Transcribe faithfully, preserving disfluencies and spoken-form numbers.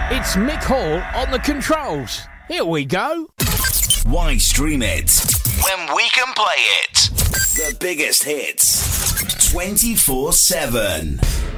It's Mick Hall on the controls. Here we go. Why stream it when we can play it? The biggest hits twenty-four seven.